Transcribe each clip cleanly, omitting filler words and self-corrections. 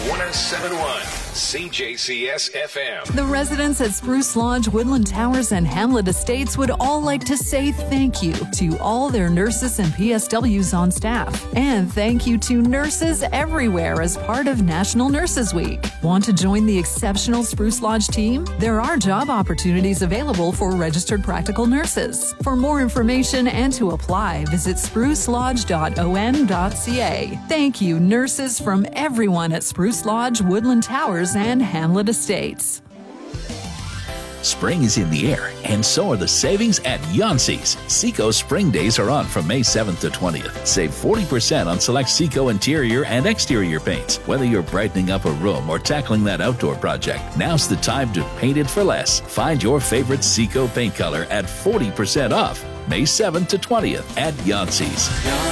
1071 CJCS FM. The residents at Spruce Lodge, Woodland Towers, and Hamlet Estates would all like to say thank you to all their nurses and PSWs on staff. And thank you to nurses everywhere as part of National Nurses Week. Want to join the exceptional Spruce Lodge team? There are job opportunities available for registered practical nurses. For more information and to apply, visit sprucelodge.on.ca. Thank you, nurses from everyone at Spruce Lodge, Woodland Towers, and Hamlet Estates. Spring is in the air, and so are the savings at Yancey's. Seco Spring Days are on from May 7th to 20th. Save 40% on select Seco interior and exterior paints. Whether you're brightening up a room or tackling that outdoor project, now's the time to paint it for less. Find your favorite Seco paint color at 40% off. May 7th to 20th at Yancey's.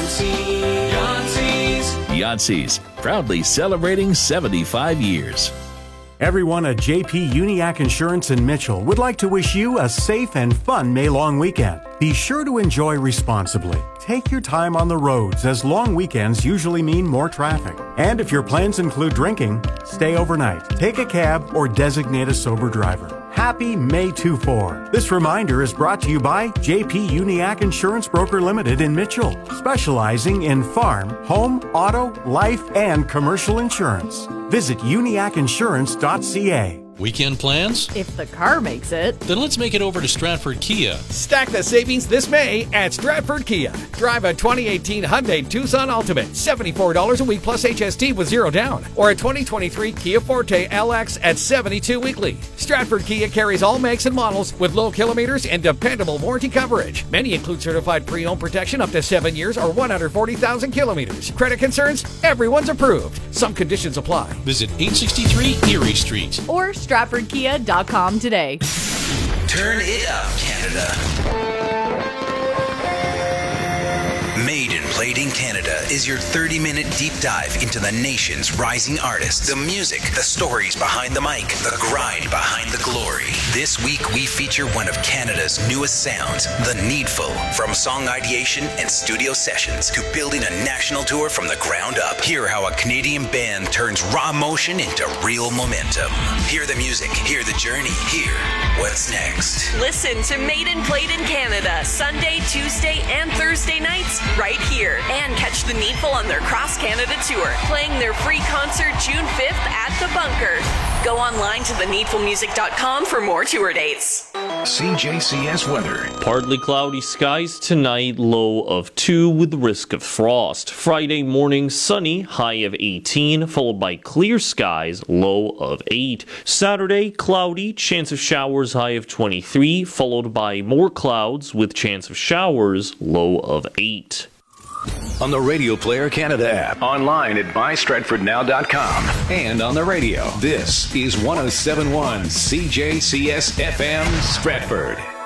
Yancey's, proudly celebrating 75 years. Everyone at JP Uniac Insurance in Mitchell would like to wish you a safe and fun May long weekend. Be sure to enjoy responsibly. Take your time on the roads, as long weekends usually mean more traffic. And if your plans include drinking, stay overnight, take a cab, or designate a sober driver. Happy May 2-4. This reminder is brought to you by JP Uniac Insurance Broker Limited in Mitchell, specializing in farm, home, auto, life, and commercial insurance. Visit uniacinsurance.ca. Weekend plans? If the car makes it. Then let's make it over to Stratford Kia. Stack the savings this May at Stratford Kia. Drive a 2018 Hyundai Tucson Ultimate, $74 a week plus HST with zero down. Or a 2023 Kia Forte LX at $72 weekly. Stratford Kia carries all makes and models with low kilometers and dependable warranty coverage. Many include certified pre-owned protection up to 7 years or 140,000 kilometers. Credit concerns? Everyone's approved. Some conditions apply. Visit 863 Erie Street. Or StratfordKia.com today. Turn it up, Canada. Made and Played in Canada is your 30-minute deep dive into the nation's rising artists, the music, the stories behind the mic, the grind behind the glory. This week we feature one of Canada's newest sounds, The Needful. From song ideation and studio sessions to building a national tour from the ground up. Hear how a Canadian band turns raw emotion into real momentum. Hear the music, hear the journey, hear what's next. Listen to Made and Played in Canada, Sunday, Tuesday, and Thursday nights right here. And catch The Needful on their Cross Canada tour, playing their free concert June 5th at The Bunker. Go online to theneedfulmusic.com for more tour dates. CJCS weather. Partly cloudy skies tonight, low of 2 with risk of frost. Friday morning, sunny, high of 18, followed by clear skies, low of 8. Saturday, cloudy, chance of showers, high of 23, followed by more clouds with chance of showers, low of 8. On the Radio Player Canada app, online at mystratfordnow.com, and on the radio. This is 1071 CJCS FM Stratford.